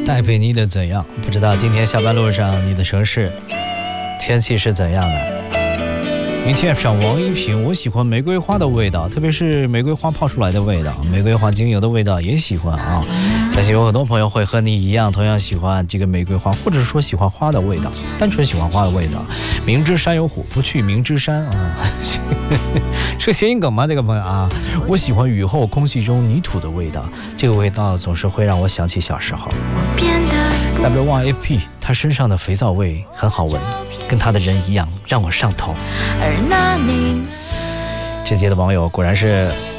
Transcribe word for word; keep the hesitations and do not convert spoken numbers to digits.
戴佩妮的怎样？不知道今天下班路上你的城市天气是怎样的？明天上王一平，我喜欢玫瑰花的味道，特别是玫瑰花泡出来的味道，玫瑰花精油的味道也喜欢啊。相信有很多朋友会和你一样，同样喜欢这个玫瑰花，或者说喜欢花的味道，单纯喜欢花的味道。明知山有虎，不去明知山啊，是谐音梗吗？这个朋友啊，我喜欢雨后空气中泥土的味道，这个味道总是会让我想起小时候。再别忘 F P， 他身上的肥皂味很好闻，跟他的人一样让我上头。这届的网友果然是